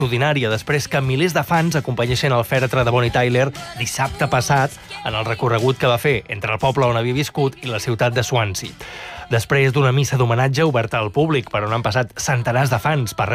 extraordinària després que milers de fans acompanyessin el fèretre de Bonnie Tyler dissabte passat en el recorregut que va fer entre el poble on havia viscut i la ciutat de Swansea. Després d'una missa d'homenatge oberta al públic per on han passat centenars de fans per